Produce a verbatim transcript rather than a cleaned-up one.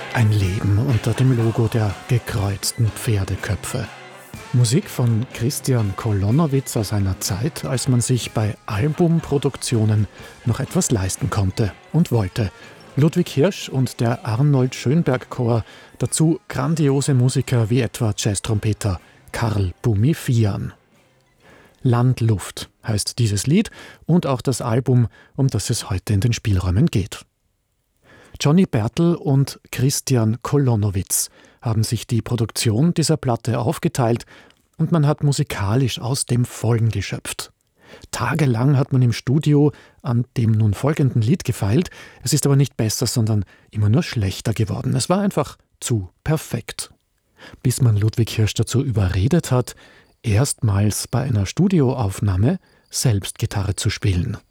Ein Leben unter dem Logo der gekreuzten Pferdeköpfe. Musik von Christian Kolonowitz aus einer Zeit, als man sich bei Albumproduktionen noch etwas leisten konnte und wollte. Ludwig Hirsch und der Arnold Schönberg Chor, dazu grandiose Musiker wie etwa Jazztrompeter Karl Bumifian. Landluft heißt dieses Lied und auch das Album, um das es heute in den Spielräumen geht. Johnny Bertel und Christian Kolonowitz haben sich die Produktion dieser Platte aufgeteilt und man hat musikalisch aus dem Vollen geschöpft. Tagelang hat man im Studio an dem nun folgenden Lied gefeilt. Es ist aber nicht besser, sondern immer nur schlechter geworden. Es war einfach zu perfekt. Bis man Ludwig Hirsch dazu überredet hat, erstmals bei einer Studioaufnahme selbst Gitarre zu spielen.